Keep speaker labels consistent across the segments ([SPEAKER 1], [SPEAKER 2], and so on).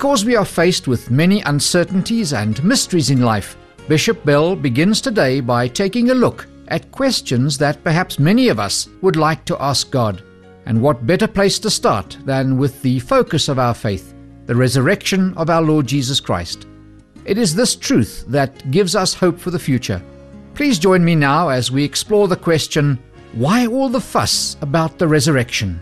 [SPEAKER 1] Because we are faced with many uncertainties and mysteries in life, Bishop Bell begins today by taking a look at questions that perhaps many of us would like to ask God. And what better place to start than with the focus of our faith, the resurrection of our Lord Jesus Christ. It is this truth that gives us hope for the future. Please join me now as we explore the question, why all the fuss about the resurrection?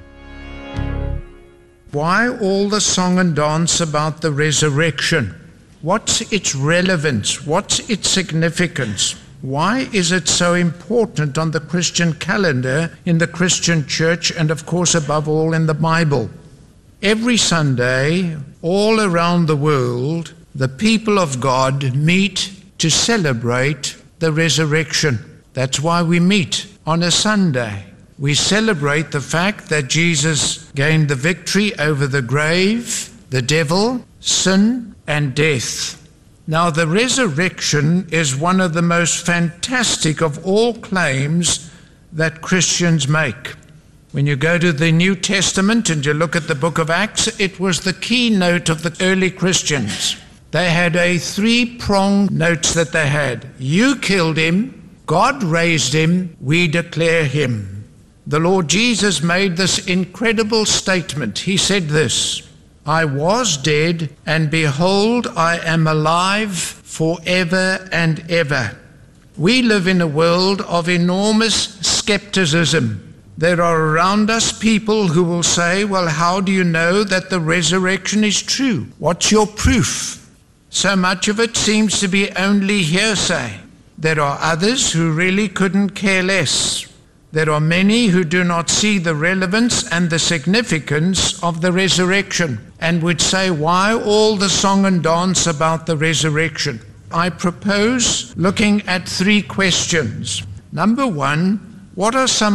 [SPEAKER 2] Why all the song and dance about the resurrection? What's its relevance? What's its significance? Why is it so important on the Christian calendar, in the Christian church, and of course above all in the Bible? Every Sunday, all around the world, the people of God meet to celebrate the resurrection. That's why we meet on a Sunday. We celebrate the fact that Jesus gained the victory over the grave, the devil, sin, and death. Now, the resurrection is one of the most fantastic of all claims that Christians make. When you go to the New Testament and you look at the book of Acts, it was the keynote of the early Christians. They had a three-pronged note that they had. You killed him, God raised him, we declare him. The Lord Jesus made this incredible statement. He said this, I was dead, and behold, I am alive forever and ever. We live in a world of enormous skepticism. There are around us people who will say, well, how do you know that the resurrection is true? What's your proof? So much of it seems to be only hearsay. There are others who really couldn't care less. There are many who do not see the relevance and the significance of the resurrection and would say, why all the song and dance about the resurrection? I propose looking at three questions. Number one, what are some